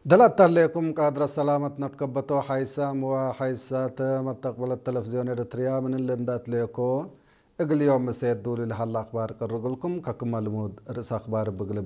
دلت عليكم قادر السلامة نتقبطو حيسام وحيسات مستقبل التلفزيون الريتريا من اللي ندات ليكو اقل يوم مسيد دولي لحال اخبار قرقلكم ككم المود رئيس اخبار بقلب